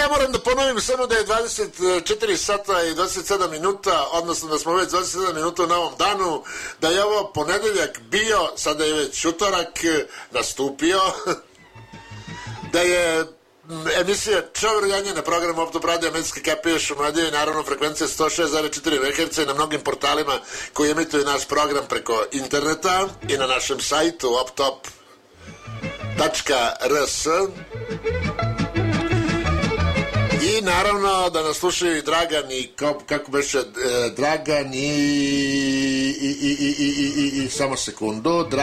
moram da ponovim samo da je 24 sata i 27 minuta, odnosno da smo već 27 minuta u novom danu, da je ovo ponedeljak bio, sada je već utorak nastupio, da je emisija Čavrljanje na programu Optop Radio Medicinske kapije u Mladije, naravno frekvencija 106,4 MHz i na mnogim portalima koji emituju naš program preko interneta i na našem sajtu optop.rs. I naravno da nas slušaju i Dragan i kako beše Dragan i samo sekundu